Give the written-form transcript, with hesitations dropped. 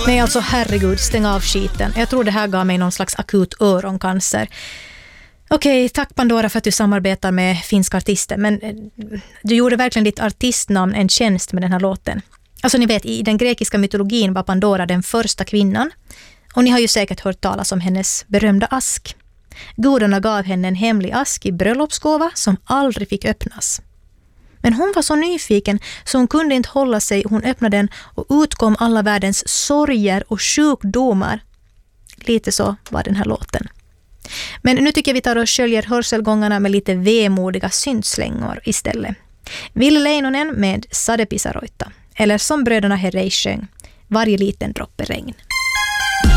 Nej, alltså herregud, stäng av skiten. Jag tror det här gav mig någon slags akut öroncancer. Okej, tack Pandora för att du samarbetar med finska artister, men du gjorde verkligen ditt artistnamn en tjänst med den här låten. Alltså ni vet, i den grekiska mytologin var Pandora den första kvinnan, och ni har ju säkert hört talas om hennes berömda ask. Gudarna gav henne en hemlig ask i bröllopsgåva som aldrig fick öppnas. Men hon var så nyfiken så hon kunde inte hålla sig. Hon öppnade den och utkom alla världens sorger och sjukdomar. Lite så var den här låten. Men nu tycker jag vi tar och sköljer hörselgångarna med lite vemodiga syntslängor istället. Ville Leinonen med Sade Pisaroita. Eller som bröderna Herrey sjöng, varje liten droppe regn.